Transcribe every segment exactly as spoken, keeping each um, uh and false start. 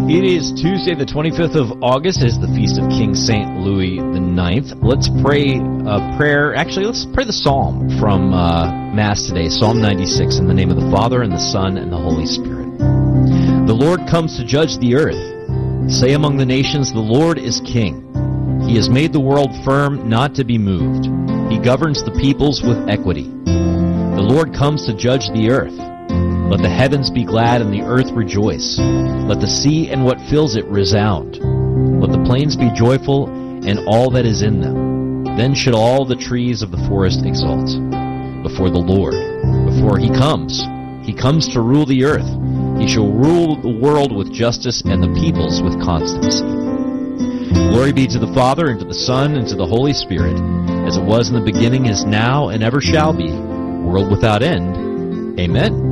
It is Tuesday, the twenty-fifth of August. It is the feast of King Saint Louis the Ninth. Let's pray a prayer. Actually, let's pray the psalm from uh, Mass today, Psalm ninety-six, in the name of the Father, and the Son, and the Holy Spirit. The Lord comes to judge the earth. Say among the nations, the Lord is King. He has made the world firm, not to be moved. He governs the peoples with equity. The Lord comes to judge the earth. Let the heavens be glad and the earth rejoice. Let the sea and what fills it resound. Let the plains be joyful and all that is in them. Then should all the trees of the forest exult before the Lord, before he comes. He comes to rule the earth. He shall rule the world with justice and the peoples with constancy. Glory be to the Father, and to the Son, and to the Holy Spirit, as it was in the beginning, is now, and ever shall be, world without end. Amen.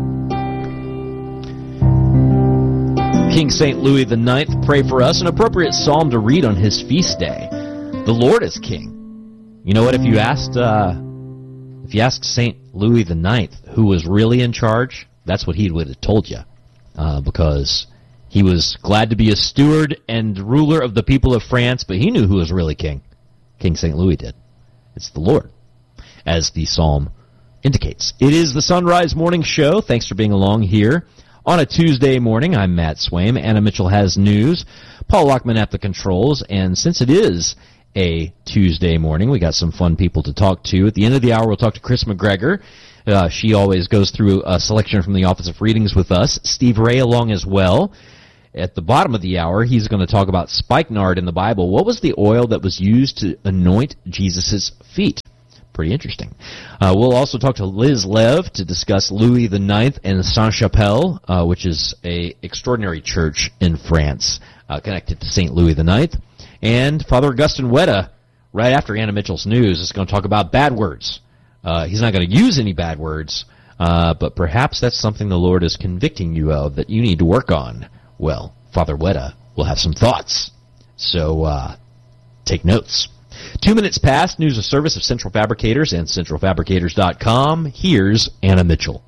King Saint Louis the Ninth, pray for us, an appropriate psalm to read on his feast day. The Lord is King. You know what, if you asked uh, if you asked Saint Louis the Ninth who was really in charge, that's what he would have told you, uh, because he was glad to be a steward and ruler of the people of France, but he knew who was really king. King Saint Louis did. It's the Lord, as the psalm indicates. It is the Sunrise Morning Show. Thanks for being along here on a Tuesday morning. I'm Matt Swaim. Anna Mitchell has news. Paul Lockman at the controls. And since it is a Tuesday morning, we got some fun people to talk to. At the end of the hour, we'll talk to Chris McGregor. Uh, she always goes through a selection from the Office of Readings with us. Steve Ray along as well. At the bottom of the hour, he's going to talk about spikenard in the Bible. What was the oil that was used to anoint Jesus' feet? Pretty interesting. Uh, we'll also talk to Liz Lev to discuss Louis the Ninth and Sainte-Chapelle, uh, which is a extraordinary church in France uh, connected to Saint Louis the Ninth. And Father Augustine Wetta, right after Anna Mitchell's news, is going to talk about bad words. Uh, he's not going to use any bad words, uh, but perhaps that's something the Lord is convicting you of that you need to work on. Well, Father Wetta will have some thoughts, so uh, take notes. Two minutes past, news of service of Central Fabricators and central fabricators dot com. Here's Anna Mitchell.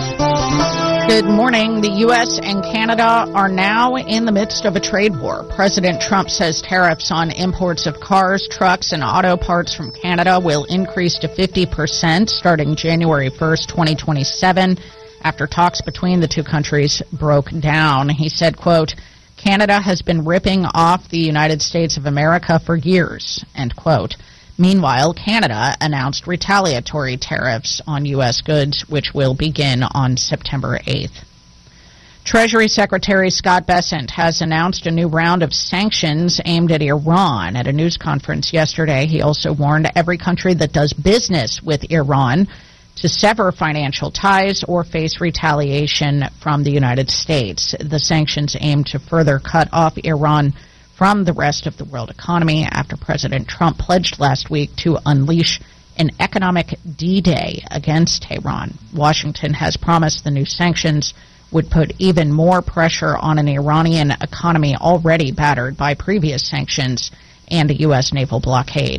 Good morning. The U S and Canada are now in the midst of a trade war. President Trump says tariffs on imports of cars, trucks, and auto parts from Canada will increase to fifty percent starting January first, twenty twenty-seven, after talks between the two countries broke down. He said, quote, Canada has been ripping off the United States of America for years, end quote. Meanwhile, Canada announced retaliatory tariffs on U S goods, which will begin on September eighth. Treasury Secretary Scott Bessent has announced a new round of sanctions aimed at Iran. At a news conference yesterday, he also warned every country that does business with Iran to sever financial ties or face retaliation from the United States. The sanctions aim to further cut off Iran from the rest of the world economy after President Trump pledged last week to unleash an economic D-Day against Tehran. Washington has promised the new sanctions would put even more pressure on an Iranian economy already battered by previous sanctions and a U S naval blockade.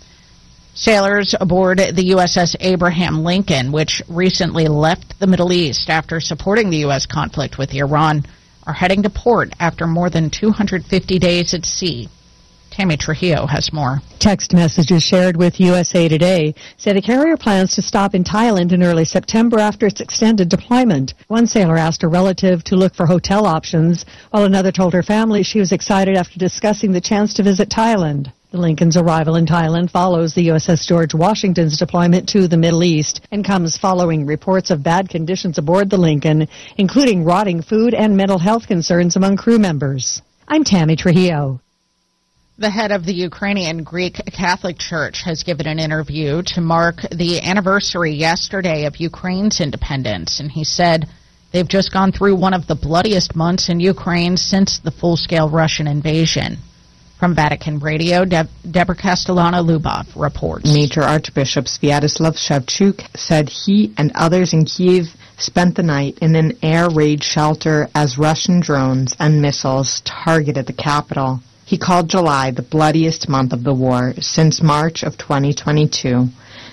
Sailors aboard the U S S Abraham Lincoln, which recently left the Middle East after supporting the U S conflict with Iran, are heading to port after more than two hundred fifty days at sea. Tammy Trujillo has more. Text messages shared with U S A Today say the carrier plans to stop in Thailand in early September after its extended deployment. One sailor asked a relative to look for hotel options, while another told her family she was excited after discussing the chance to visit Thailand. The Lincoln's arrival in Thailand follows the U S S George Washington's deployment to the Middle East and comes following reports of bad conditions aboard the Lincoln, including rotting food and mental health concerns among crew members. I'm Tammy Trujillo. The head of the Ukrainian Greek Catholic Church has given an interview to mark the anniversary yesterday of Ukraine's independence, and he said they've just gone through one of the bloodiest months in Ukraine since the full-scale Russian invasion. From Vatican Radio, De- Deborah Castellano-Lubov reports. Major Archbishop Sviatoslav Shevchuk said he and others in Kyiv spent the night in an air raid shelter as Russian drones and missiles targeted the capital. He called July the bloodiest month of the war since March of twenty twenty-two.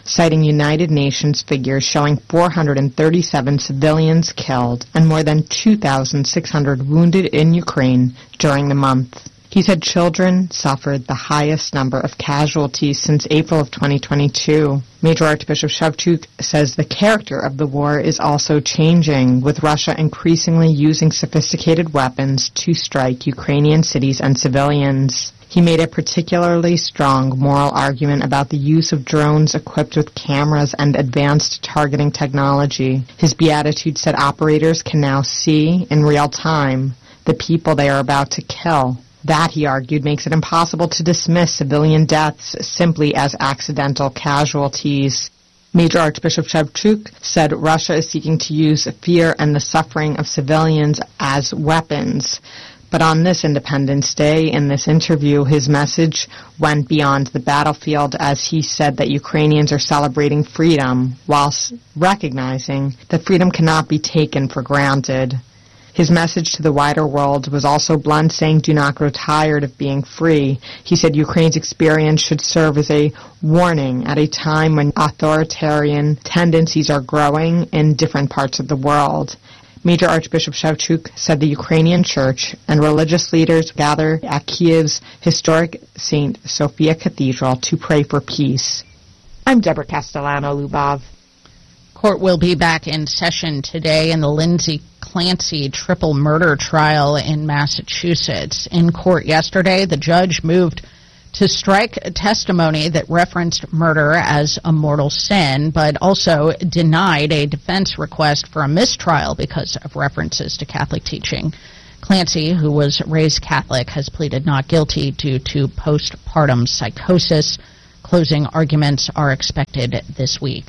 citing United Nations figures showing four hundred thirty-seven civilians killed and more than two thousand six hundred wounded in Ukraine during the month. He said children suffered the highest number of casualties since April of twenty twenty-two. Major Archbishop Shevchuk says the character of the war is also changing, with Russia increasingly using sophisticated weapons to strike Ukrainian cities and civilians. He made a particularly strong moral argument about the use of drones equipped with cameras and advanced targeting technology. His beatitude said operators can now see, in real time, the people they are about to kill. That, he argued, makes it impossible to dismiss civilian deaths simply as accidental casualties. Major Archbishop Shevchuk said Russia is seeking to use fear and the suffering of civilians as weapons. But on this Independence Day, in this interview, his message went beyond the battlefield as he said that Ukrainians are celebrating freedom whilst recognizing that freedom cannot be taken for granted. His message to the wider world was also blunt, saying, do not grow tired of being free. He said Ukraine's experience should serve as a warning at a time when authoritarian tendencies are growing in different parts of the world. Major Archbishop Shevchuk said the Ukrainian church and religious leaders gather at Kiev's historic Saint Sophia Cathedral to pray for peace. I'm Deborah Castellano-Lubov. Court will be back in session today in the Lindsay Clancy triple murder trial in Massachusetts. In court yesterday, the judge moved to strike a testimony that referenced murder as a mortal sin, but also denied a defense request for a mistrial because of references to Catholic teaching. Clancy, who was raised Catholic, has pleaded not guilty due to postpartum psychosis. Closing arguments are expected this week.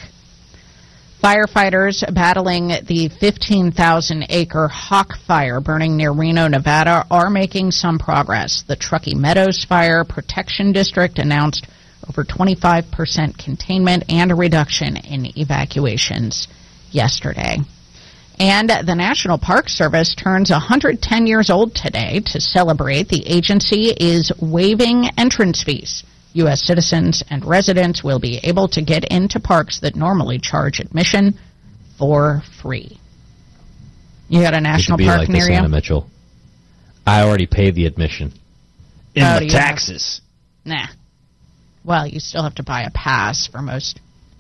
Firefighters battling the fifteen thousand acre Hawk Fire burning near Reno, Nevada, are making some progress. The Truckee Meadows Fire Protection District announced over twenty-five percent containment and a reduction in evacuations yesterday. And the National Park Service turns one hundred ten years old today. To celebrate, the agency is waiving entrance fees. U S citizens and residents will be able to get into parks that normally charge admission for free. You got a national be park like near this, you? Anna Mitchell. I already paid the admission in Oh, the do you taxes. Nah. Well, you still have to buy a pass for most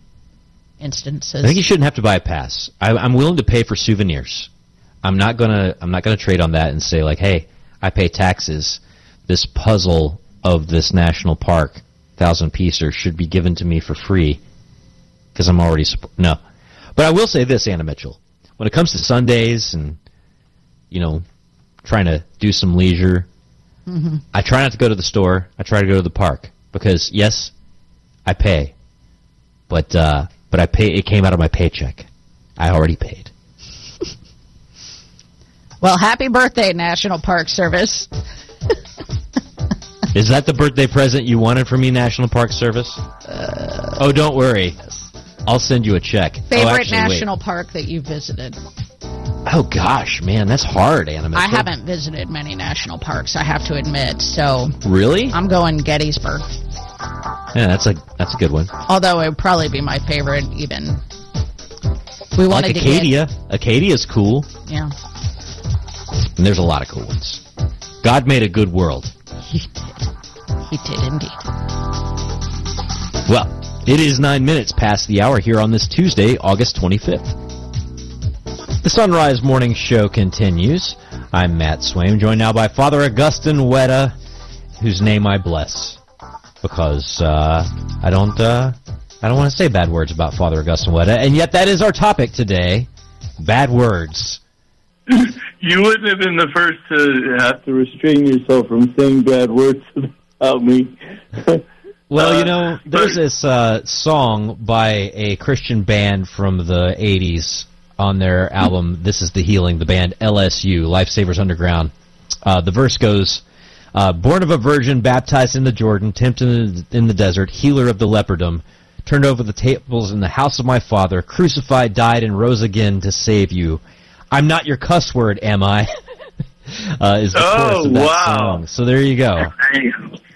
instances. I think you shouldn't have to buy a pass. I, I'm willing to pay for souvenirs. I'm not gonna. I'm not gonna trade on that and say like, "Hey, I pay taxes. This puzzle of this national park, thousand piecer, should be given to me for free because I'm already support-. No." But I will say this, Anna Mitchell. When it comes to Sundays and, you know, trying to do some leisure, mm-hmm. I try not to go to the store. I try to go to the park because, yes, I pay, but uh, but I pay. It came out of my paycheck. I already paid. Well, happy birthday, National Park Service. Is that the birthday present you wanted from me, National Park Service? Uh, oh, don't worry. I'll send you a check. Favorite oh, actually, national wait. park that you visited? Oh, gosh, man, that's hard, Anna Mitchell. I haven't visited many national parks, I have to admit, so... Really? I'm going Gettysburg. Yeah, that's a that's a good one. Although it would probably be my favorite, even... We wanted like to Acadia. Get... Acadia's cool. Yeah. And there's a lot of cool ones. God made a good world. He did. He did indeed. Well, it is nine minutes past the hour here on this Tuesday, August twenty-fifth. The Sunrise Morning Show continues. I'm Matt Swaim, joined now by Father Augustine Weta, whose name I bless, because uh, I don't uh, I don't want to say bad words about Father Augustine Weta, and yet that is our topic today: bad words. You wouldn't have been the first to have to restrain yourself from saying bad words about me. Well, uh, you know, there's this uh, song by a Christian band from the eighties on their album, This Is the Healing, the band L S U, Lifesavers Underground. Uh, the verse goes, uh, born of a virgin, baptized in the Jordan, tempted in the desert, healer of the leopardom, turned over the tables in the house of my father, crucified, died, and rose again to save you. I'm not your cuss word, am I? uh, is the oh, chorus of that wow. song. So there you go.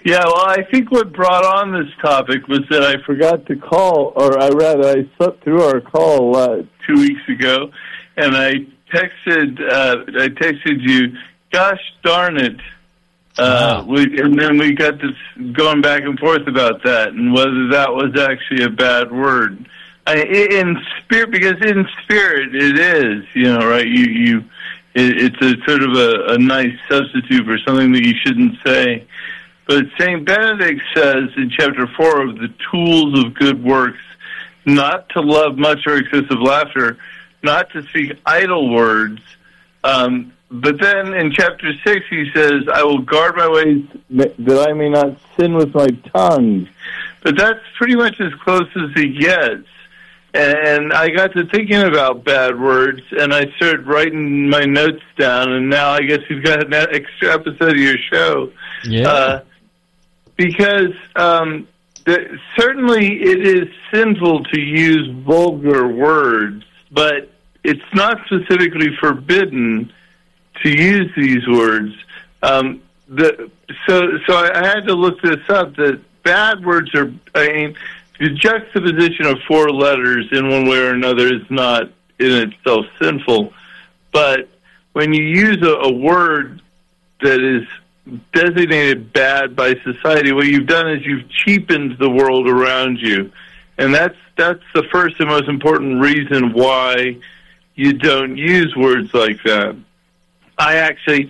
Yeah, well, I think what brought on this topic was that I forgot to call, or I rather, I slept through our call uh, two weeks ago, and I texted, uh, I texted you, gosh darn it, uh, wow. we, and then we got this going back and forth about that, and whether that was actually a bad word. I, in spirit, because in spirit it is, you know, right? You, you, it, it's a sort of a, a nice substitute for something that you shouldn't say. But Saint Benedict says in chapter four of the tools of good works, not to love much or excessive laughter, not to speak idle words. Um, but then in chapter six he says, I will guard my ways that I may not sin with my tongue. But that's pretty much as close as he gets. And I got to thinking about bad words, and I started writing my notes down, and now I guess you've got an extra episode of your show. Yeah. Uh, because um, the, certainly it is sinful to use vulgar words, but it's not specifically forbidden to use these words. Um, the, so so I, I had to look this up, that bad words are, I mean, the juxtaposition of four letters in one way or another is not in itself sinful, but when you use a, a word that is designated bad by society, what you've done is you've cheapened the world around you. And that's that's the first and most important reason why you don't use words like that. I actually,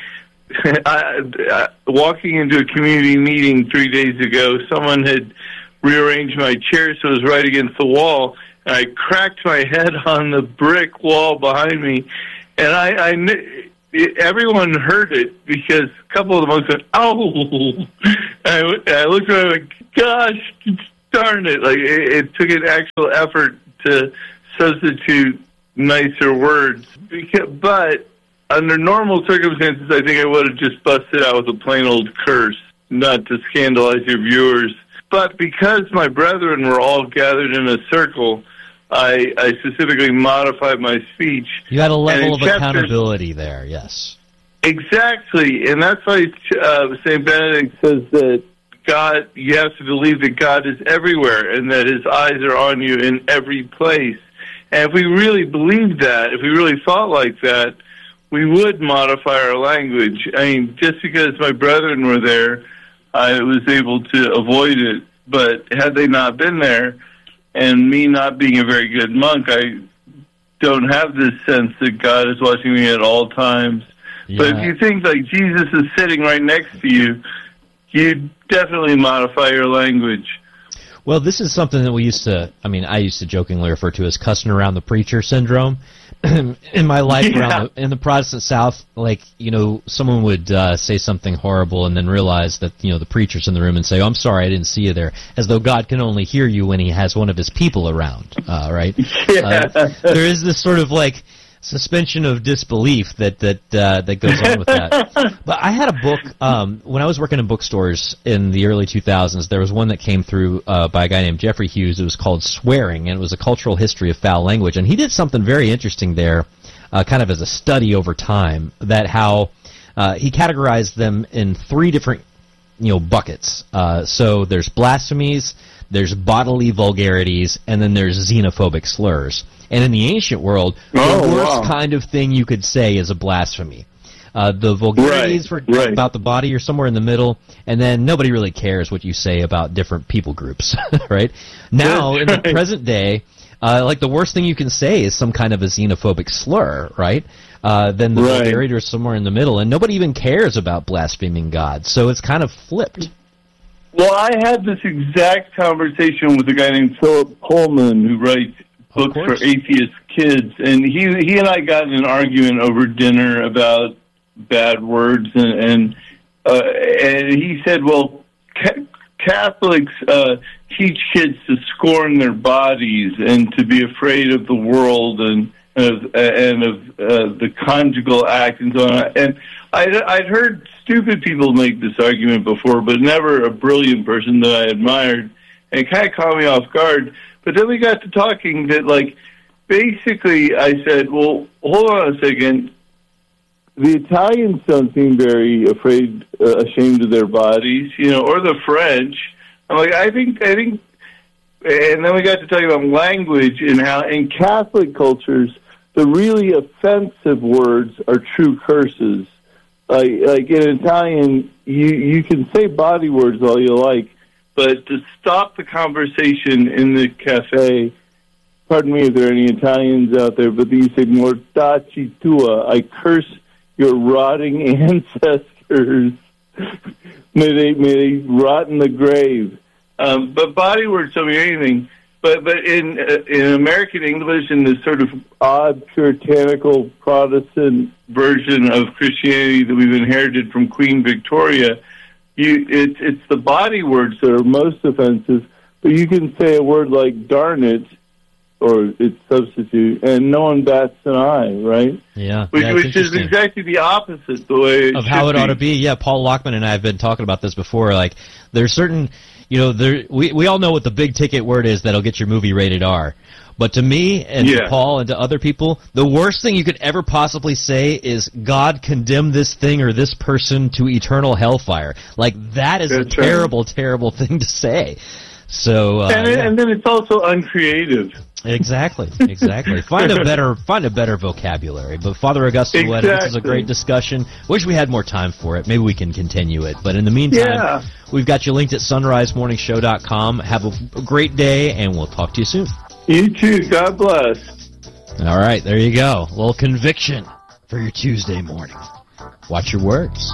I, I, walking into a community meeting three days ago, someone had rearranged my chair so it was right against the wall, and I cracked my head on the brick wall behind me, and I, I kn- everyone heard it because a couple of the monks went, "Ow!" I, I looked at it and went, "Gosh, darn it!" Like it, it took an actual effort to substitute nicer words. Because, but under normal circumstances, I think I would have just busted out with a plain old curse, not to scandalize your viewers. But because my brethren were all gathered in a circle, I, I specifically modified my speech. You had a level of chapter, accountability there, yes. Exactly, and that's why uh, Saint Benedict says that God, you have to believe that God is everywhere and that his eyes are on you in every place. And if we really believed that, if we really thought like that, we would modify our language. I mean, just because my brethren were there, I was able to avoid it. But had they not been there, and me not being a very good monk, I don't have this sense that God is watching me at all times. Yeah. But if you think like Jesus is sitting right next to you, you definitely modify your language. Well, this is something that we used to, I mean, I used to jokingly refer to as cussing around the preacher syndrome. In my life yeah. around the, in the Protestant South, like, you know, someone would uh, say something horrible and then realize that, you know, the preacher's in the room and say, "Oh, I'm sorry, I didn't see you there," as though God can only hear you when he has one of his people around, uh, right? Yeah. Uh, there is this sort of, like, suspension of disbelief that that uh, that goes on with that. But I had a book um, when I was working in bookstores in the early two thousands. There was one that came through uh, by a guy named Jeffrey Hughes. It was called Swearing, and it was a cultural history of foul language. And he did something very interesting there, uh, kind of as a study over time. That how uh, he categorized them in three different, you know, buckets. Uh, so there's blasphemies, there's bodily vulgarities, and then there's xenophobic slurs. And in the ancient world, oh, the worst wow. kind of thing you could say is a blasphemy. Uh, the vulgarities right, for, right. about the body are somewhere in the middle, and then nobody really cares what you say about different people groups, right? Now, That's in the right. present day, uh, like the worst thing you can say is some kind of a xenophobic slur, right? Uh, then the right. vulgarity are somewhere in the middle, and nobody even cares about blaspheming God. So it's kind of flipped. Well, I had this exact conversation with a guy named Philip Pullman, who writes books for atheist kids, and he he and I got in an argument over dinner about bad words, and and, uh, and he said, well, ca- Catholics uh, teach kids to scorn their bodies and to be afraid of the world and of and of uh, the conjugal act and so on. And I'd, I'd heard stupid people make this argument before, but never a brilliant person that I admired, and it kind of caught me off guard. But then we got to talking that, like, basically I said, well, hold on a second. the Italians don't seem very afraid, uh, ashamed of their bodies, you know, or the French. I'm like, I think, I think, and then we got to talk about language and how in Catholic cultures, the really offensive words are true curses. Like, like in Italian, you, you can say body words all you like, but to stop the conversation in the cafe, pardon me if there are any Italians out there, but you say mortacci tua, I curse your rotting ancestors. may they may they rot in the grave. Um, but body words don't mean anything. But but in uh, in American English, in this sort of odd puritanical Protestant version of Christianity that we've inherited from Queen Victoria, you it's it's the body words that are most offensive. But you can say a word like "darn it" or its substitute, and no one bats an eye, right? Yeah, which, yeah, which is exactly the opposite the way it of how it be. ought to be. Yeah, Paul Lockman and I have been talking about this before. Like, there's certain. You know, there we we all know what the big ticket word is that'll get your movie rated R. But to me and yeah. to Paul and to other people, the worst thing you could ever possibly say is God condemn this thing or this person to eternal hellfire. Like, that is That's a terrible, right. terrible thing to say. So uh, and, yeah. and then it's also uncreative. Exactly, exactly. Find a better, find a better vocabulary. But Father Augustine, exactly. this is a great discussion. Wish we had more time for it. Maybe we can continue it. But in the meantime, yeah. we've got you linked at sunrise morning show dot com. Have a great day, and we'll talk to you soon. You too. God bless. All right, there you go. A little conviction for your Tuesday morning. Watch your words.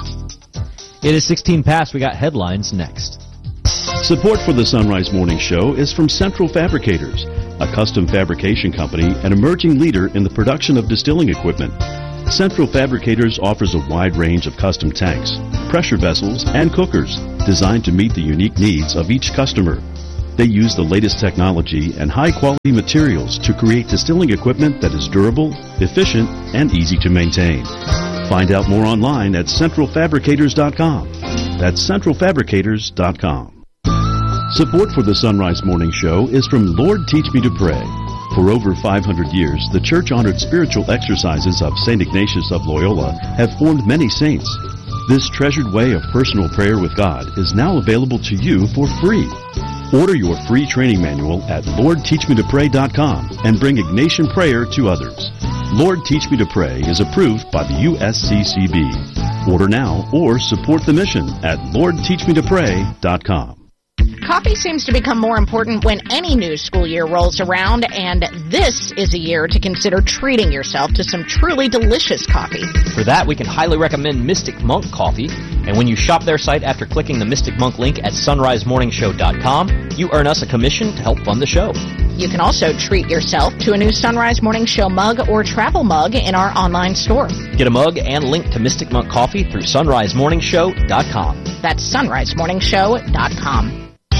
It is sixteen past. We got headlines next. Support for the Sunrise Morning Show is from Central Fabricators, a custom fabrication company and emerging leader in the production of distilling equipment. Central Fabricators offers a wide range of custom tanks, pressure vessels, and cookers designed to meet the unique needs of each customer. They use the latest technology and high-quality materials to create distilling equipment that is durable, efficient, and easy to maintain. Find out more online at central fabricators dot com. That's central fabricators dot com. Support for the Sunrise Morning Show is from Lord Teach Me to Pray. For over five hundred years, the church-honored spiritual exercises of Saint Ignatius of Loyola have formed many saints. This treasured way of personal prayer with God is now available to you for free. Order your free training manual at lord teach me to pray dot com and bring Ignatian prayer to others. Lord Teach Me to Pray is approved by the U S C C B. Order now or support the mission at lord teach me to pray dot com. Coffee seems to become more important when any new school year rolls around, and this is a year to consider treating yourself to some truly delicious coffee. For that, we can highly recommend Mystic Monk Coffee, and when you shop their site after clicking the Mystic Monk link at sunrise morning show dot com, you earn us a commission to help fund the show. You can also treat yourself to a new Sunrise Morning Show mug or travel mug in our online store. Get a mug and link to Mystic Monk Coffee through sunrise morning show dot com. That's sunrise morning show dot com.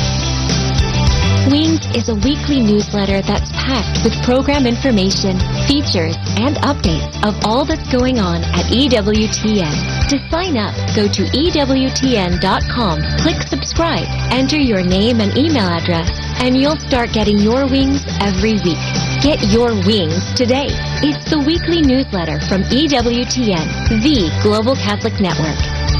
Wings is a weekly newsletter that's packed with program information, features, and updates of all that's going on at E W T N. To sign up, go to E W T N dot com, click subscribe, enter your name and email address, and you'll start getting your wings every week. Get your wings today. It's the weekly newsletter from E W T N, the Global Catholic Network.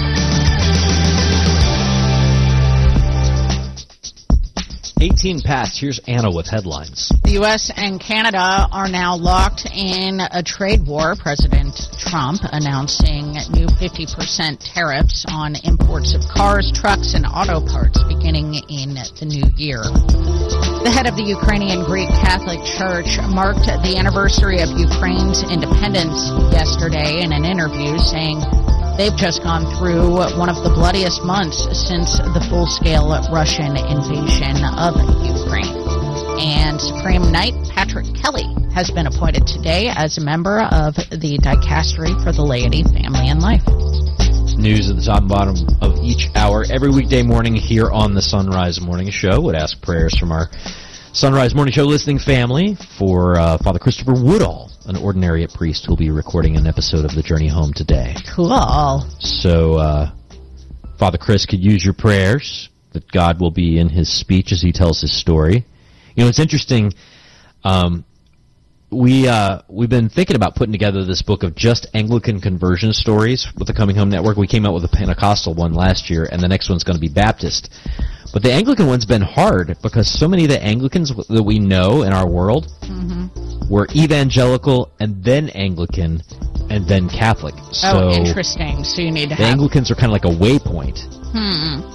eighteen past. Here's Anna with headlines. The U S and Canada are now locked in a trade war. President Trump announcing new fifty percent tariffs on imports of cars, trucks, and auto parts beginning in the new year. The head of the Ukrainian Greek Catholic Church marked the anniversary of Ukraine's independence yesterday in an interview, saying they've just gone through one of the bloodiest months since the full-scale Russian invasion of Ukraine. And Supreme Knight Patrick Kelly has been appointed today as a member of the Dicastery for the Laity, Family, and Life. News at the top and bottom of each hour every weekday morning here on the Sunrise Morning Show. Would ask prayers from our Sunrise Morning Show listening family for uh, Father Christopher Woodall, an ordinariate priest who'll be recording an episode of The Journey Home today. Cool. So, uh, Father Chris could use your prayers that God will be in his speech as he tells his story. You know, it's interesting. Um, we uh, we've been thinking about putting together this book of just Anglican conversion stories with the Coming Home Network. We came out with a Pentecostal one last year, and the next one's going to be Baptist. But the Anglican one's been hard because so many of the Anglicans that we know in our world mm-hmm. were evangelical and then Anglican and then Catholic. So oh, interesting. So you need to the have... Anglicans are kind of like a waypoint. Hmm.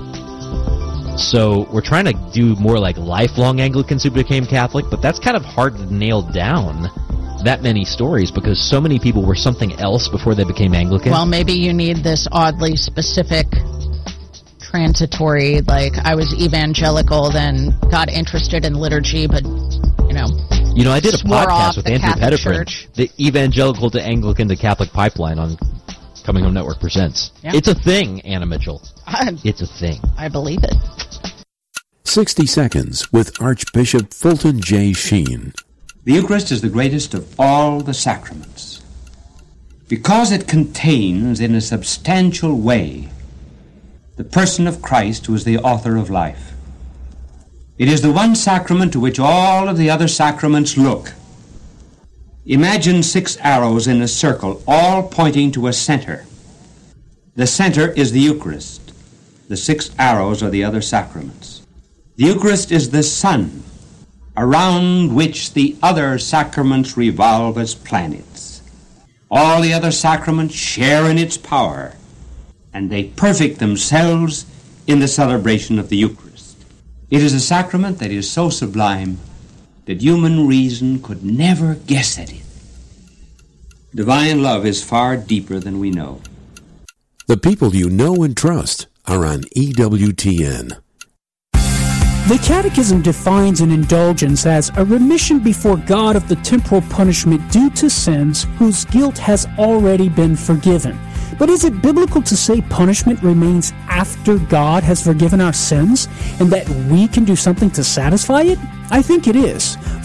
So we're trying to do more like lifelong Anglicans who became Catholic, but that's kind of hard to nail down, that many stories, because so many people were something else before they became Anglican. Well, maybe you need this oddly specific transitory, like I was evangelical, then got interested in liturgy, but, you know... You know, I did a podcast with Andrew Catholic Pettiford, Church. The Evangelical to Anglican to Catholic Pipeline on Coming Home Network Presents. Yeah. It's a thing, Anna Mitchell. I, it's a thing. I believe it. sixty Seconds with Archbishop Fulton J. Sheen. The Eucharist is the greatest of all the sacraments because it contains in a substantial way the person of Christ, who is the author of life. It is the one sacrament to which all of the other sacraments look. Imagine six arrows in a circle, all pointing to a center. The center is the Eucharist. The six arrows are the other sacraments. The Eucharist is the sun, around which the other sacraments revolve as planets. All the other sacraments share in its power, and they perfect themselves in the celebration of the Eucharist. It is a sacrament that is so sublime that human reason could never guess at it. Divine love is far deeper than we know. The people you know and trust are on E W T N. The Catechism defines an indulgence as a remission before God of the temporal punishment due to sins whose guilt has already been forgiven. But is it biblical to say punishment remains after God has forgiven our sins and that we can do something to satisfy it? I think it is.